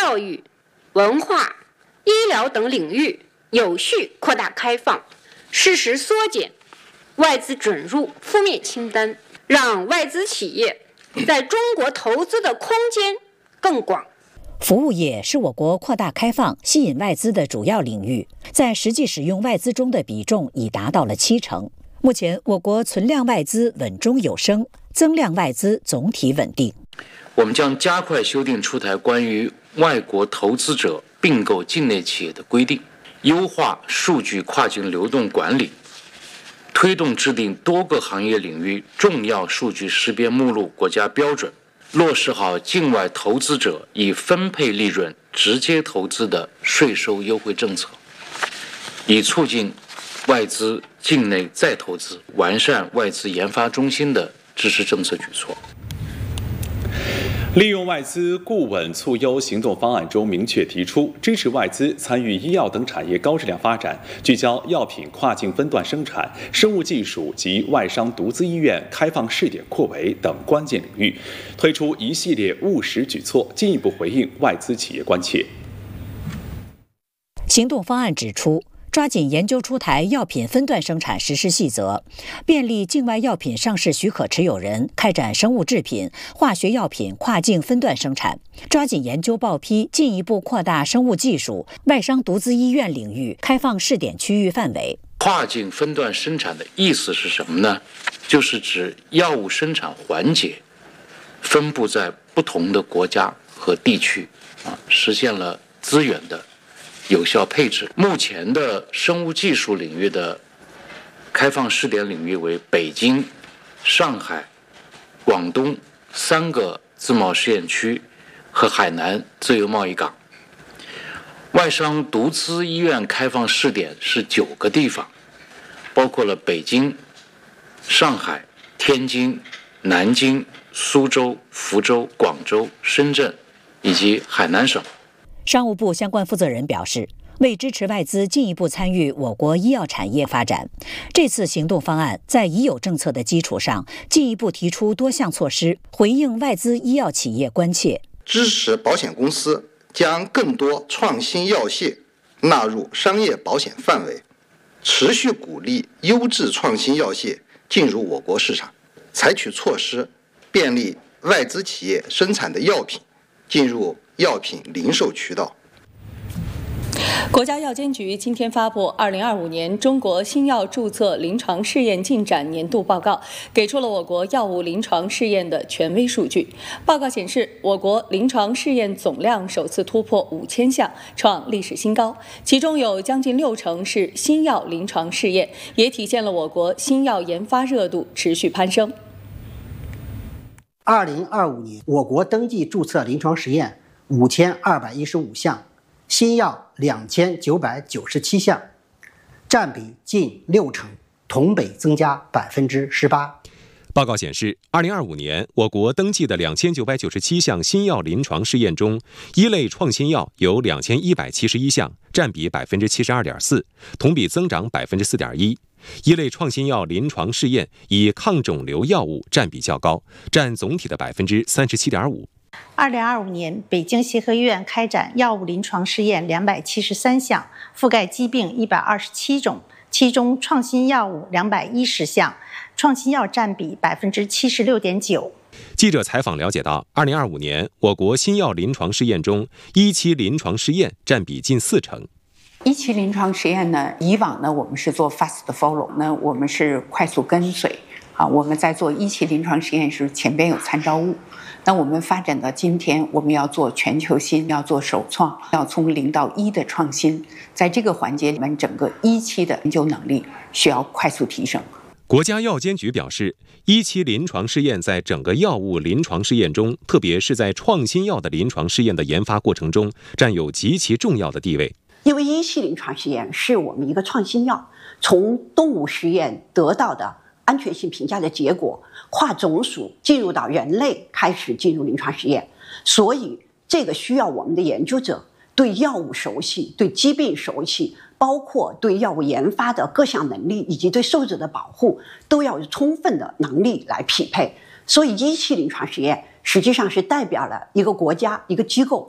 教育、文化、医疗等领域有序扩大开放，适时缩减外资准入负面清单，让外资企业在中国投资的空间更广。 服务业是我国扩大开放、吸引外资的主要领域，在实际使用外资中的比重已达到了70%。目前，我国存量外资稳中有升，增量外资总体稳定。 我们将加快修订出台关于外国投资者并购境内企业的规定，优化数据跨境流动管理，推动制定多个行业领域重要数据识别目录国家标准，落实好境外投资者以分配利润直接投资的税收优惠政策，以促进外资境内再投资，完善外资研发中心的支持政策举措。 利用外资固稳促优行动方案中明确提出，支持外资参与医药等产业高质量发展，聚焦药品跨境分段生产、生物技术及外商独资医院开放试点扩围等关键领域，推出一系列务实举措，进一步回应外资企业关切。 行动方案指出，抓紧研究出台药品分段生产实施细则，便利境外药品上市许可持有人开展生物制品、化学药品跨境分段生产；抓紧研究报批，进一步扩大生物技术、外商独资医院领域开放试点区域范围。 跨境分段生产的意思是什么呢？就是指药物生产环节分布在不同的国家和地区，实现了资源的有效配置。目前的生物技术领域的开放试点领域为北京、上海、广东3个自贸试验区和海南自由贸易港。外商独资医院开放试点是9个地方，包括了北京、上海、天津、南京、苏州、福州、广州、深圳以及海南省。 商务部相关负责人表示，为支持外资进一步参与我国医药产业发展，这次行动方案在已有政策的基础上，进一步提出多项措施，回应外资医药企业关切。 支持保险公司将更多创新药械纳入商业保险范围，持续鼓励优质创新药械进入我国市场，采取措施便利外资企业生产的药品进入药品零售渠道。 国家药监局今天发布2025年中国新药注册临床试验进展年度报告，给出了我国药物临床试验的权威数据。报告显示，我国临床试验总量首次突破5000项，创历史新高，其中有将近60%是新药临床试验，也体现了我国新药研发热度持续攀升。 2025年，我国登记注册临床实验5215项，新药2997项，占比近60%，同比增加18%。 报告显示，2025年我国登记的2997项新药临床试验中，一类创新药有2171项，占比72.4%，同比增长4.1%。一类创新药临床试验以抗肿瘤药物占比较高，占总体的37.5%。 2025年，北京协和医院开展药物临床试验273项，覆盖疾病127种，其中创新药物210项，创新药占比76.9%。 记者采访了解到，2025年我国新药临床试验中，一期临床试验占比近40%。 一期临床实验呢，以往呢我们是做 fast follow， 我们是快速跟随我们在做一期临床实验时前边有参照物。那我们发展到今天，我们要做全球新，要做首创，要从0到1的创新，在这个环节里面，整个一期的研究能力需要快速提升。 国家药监局表示，一期临床试验在整个药物临床试验中，特别是在创新药的临床试验的研发过程中，占有极其重要的地位。 因为一期临床试验是我们一个创新药从动物实验得到的安全性评价的结果，跨种属进入到人类，开始进入临床实验，所以这个需要我们的研究者对药物熟悉，对疾病熟悉，包括对药物研发的各项能力以及对受试者的保护都要有充分的能力来匹配。所以一期临床实验实际上是代表了一个国家一个机构